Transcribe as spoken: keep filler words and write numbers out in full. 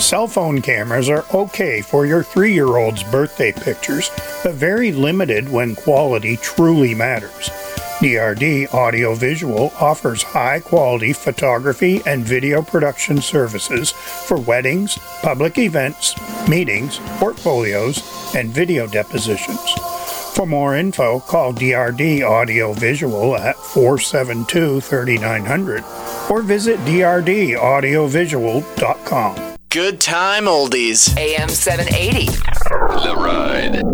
Cell phone cameras are okay for your three-year-old's birthday pictures, but very limited when quality truly matters. D R D Audio Visual offers high-quality photography and video production services for weddings, public events, meetings, portfolios, and video depositions. For more info, call D R D Audio Visual at four seven two, three nine zero zero or visit d r d audio visual dot com. Good time oldies. A M seven eighty. The Ride.